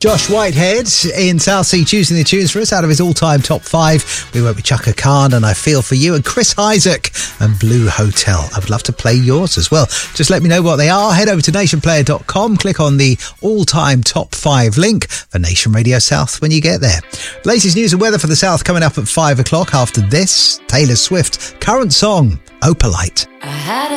Josh Whitehead in Southsea choosing the tunes for us out of his all-time top 5. We went with Chaka Khan and I Feel For You, and Chris Isaac and Blue Hotel. I would love to play yours as well. Just let me know what they are. Head over to nationplayer.com, click on the all-time top 5 link for Nation Radio South when you get there. Latest news and weather for the South coming up at 5 o'clock. After this, Taylor Swift, current song, Opalite.